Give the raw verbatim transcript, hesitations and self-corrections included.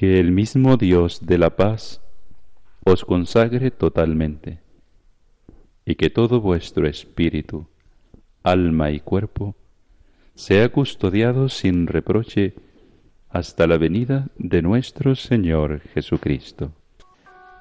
Que el mismo Dios de la paz os consagre totalmente, y que todo vuestro espíritu, alma y cuerpo sea custodiado sin reproche hasta la venida de nuestro Señor Jesucristo.